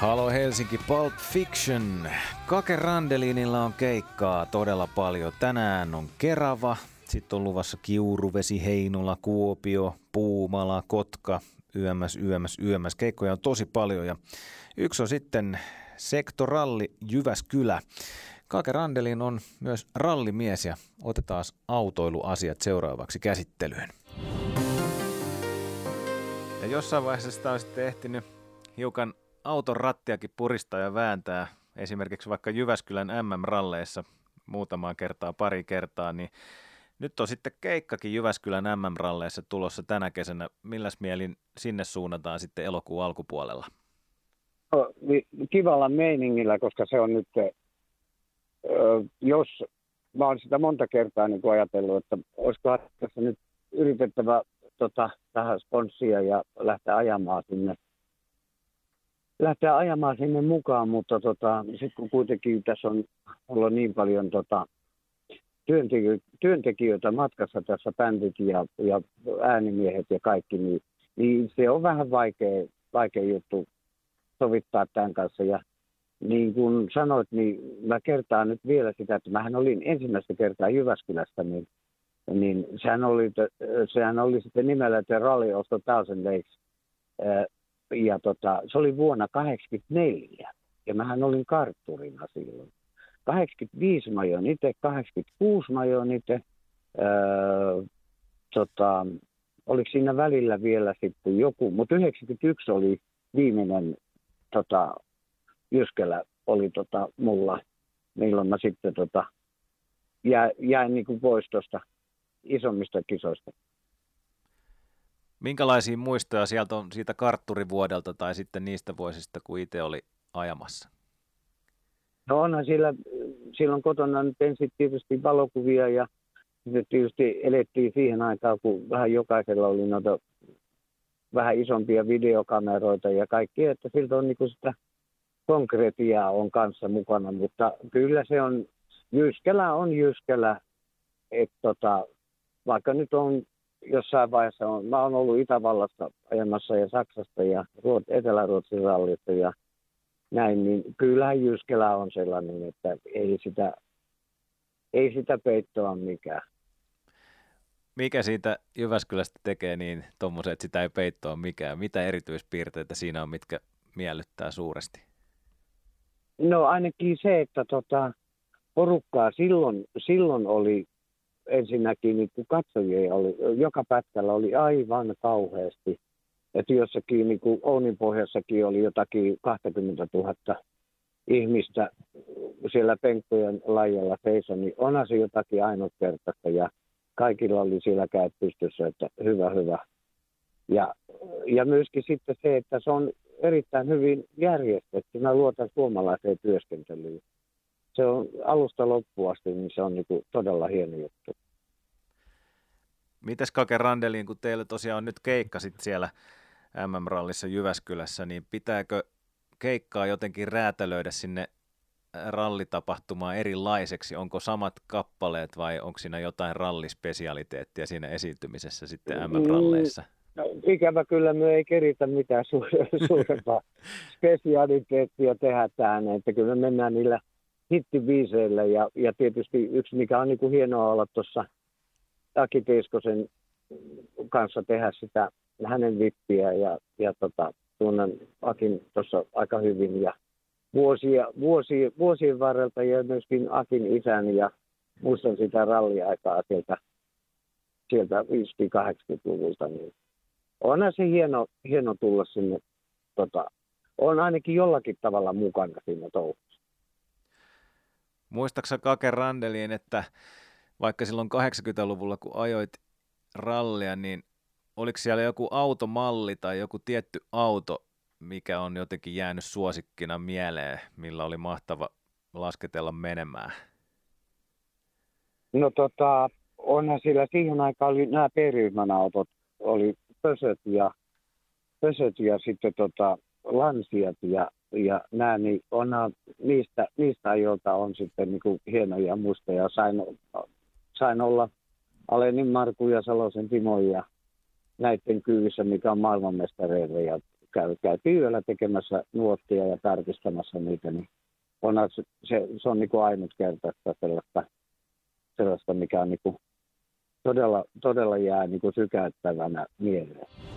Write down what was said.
Halo Helsinki, Pulp Fiction. Kake Randelinilla on keikkaa todella paljon. Tänään on Kerava, sitten on luvassa Kiuruvesi, Heinola, Kuopio, Puumala, Kotka, yömäs. Keikkoja on tosi paljon ja yksi on sitten Sektoralli Jyväskylä. Kake Randelin on myös rallimies ja otetaan autoiluasiat seuraavaksi käsittelyyn. Ja jossain vaiheessa sitä on sitten ehtinyt hiukan auton rattiakin puristaa ja vääntää, esimerkiksi vaikka Jyväskylän MM-ralleissa pari kertaa, niin nyt on sitten keikkakin Jyväskylän MM-ralleissa tulossa tänä kesänä. Milläs mielin sinne suunnataan sitten elokuun alkupuolella? No, kivalla meiningillä, koska se on nyt, jos mä oon sitä monta kertaa niin ajatellut, että olisiko tässä nyt yritettävä tähän sponssia ja lähteä ajamaan sinne mukaan, mutta sitten kun kuitenkin tässä on ollut niin paljon työntekijöitä matkassa tässä, bändit ja äänimiehet ja kaikki, niin se on vähän vaikea juttu sovittaa tämän kanssa. Ja niin kuin sanoit, niin mä kertaan nyt vielä sitä, että mähän olin ensimmäistä kertaa Jyväskylästä, niin sehän oli sitten nimellä The Rally of the Thousand Lakes. Ja se oli vuonna 1984, ja mähän olin kartturina silloin. 85 mä ajoin itse, 86 mä ajoin itse. Oliko siinä välillä vielä sitten joku, mutta 91 oli viimeinen Jyskälä oli mulla, milloin mä sitten jäin niin kuin pois tuosta isommista kisoista. Minkälaisia muistoja sieltä on siitä kartturivuodelta tai sitten niistä vuosista, kun itse oli ajamassa? No onhan silloin kotona nyt ensin tietysti valokuvia ja sitten tietysti elettiin siihen aikaan, kun vähän jokaisella oli noita vähän isompia videokameroita ja kaikki, että siltä on niinku sitä konkretiaa on kanssa mukana, mutta kyllä se on, Jyskälä, että vaikka nyt on jossain vaiheessa mä oon ollut Itävallassa ajamassa ja Saksasta ja Etelä-Ruotsin rallista ja näin, niin kyllähän Jyskälä on sellainen, että ei sitä peittoa mikään. Mikä siitä Jyväskylästä tekee niin tommoisen, että sitä ei peittoa mikään? Mitä erityispiirteitä siinä on, mitkä miellyttää suuresti? No ainakin se, että porukkaa silloin oli ensinnäkin niin kuin katsojia oli, joka pätkällä oli aivan kauheasti. Että jossakin niin kuin Ouninpohjassakin oli jotakin 20 000 ihmistä siellä penkkojen laijalla seisoi, niin onhan se jotakin ainutkertaista ja kaikilla oli siellä kädet pystyssä, että hyvä. Ja myöskin sitten se, että se on erittäin hyvin järjestetty. Mä luotan suomalaiseen työskentelyyn. Se on alusta loppuun asti, niin se on niin kuin todella hieno juttu. Mites Kake Randelin, kun teillä tosiaan on nyt keikka sit siellä MM-rallissa Jyväskylässä, niin pitääkö keikkaa jotenkin räätälöidä sinne rallitapahtumaan erilaiseksi? Onko samat kappaleet vai onko siinä jotain rallispesialiteettia siinä esiintymisessä sitten MM-ralleissa? No, ikävä kyllä me ei keritä mitään suurempaa spesialiteettia tehdä tähän, että kyllä me mennään niillä hittibiiseillä ja tietysti yksi mikä on niin kuin hienoa olla tuossa Aki Teiskosen kanssa tehdä sitä hänen vippiä ja tunnen Akin tuossa aika hyvin ja vuosien varrelta ja myöskin Akin isän ja muistan sitä ralliaikaa sieltä 50-80-luvulta, niin onhan se hieno tulla sinne, on ainakin jollakin tavalla mukana siinä touhussa. Muistaaksä Kake Randelin, että vaikka silloin 80-luvulla kun ajoit rallia, niin oliko siellä joku automalli tai joku tietty auto, mikä on jotenkin jäänyt suosikkina mieleen, millä oli mahtava lasketella menemään? No onhan siellä siihen aikaan oli nämä B-ryhmän autot, oli Pösöt ja sitten Lansiat ja nämä, niin onhan niistä ajoilta on sitten niin kuin hienoja muistoja. Sain olla Alenin Markku ja Salosen Timo ja näiden kyyvissä, mikä on maailmanmestareille ja käytiin yöllä tekemässä nuottia ja tarkistamassa niitä, niin onhan se on niin kuin ainutkertaista sellaista, mikä on niin kuin todella jää niin kuin sykäyttävänä mieleen.